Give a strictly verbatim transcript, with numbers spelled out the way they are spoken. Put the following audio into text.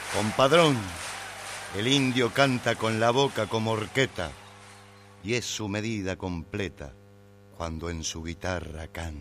Compadrón, el indio canta con la boca como horqueta y es su medida completa cuando en su guitarra canta.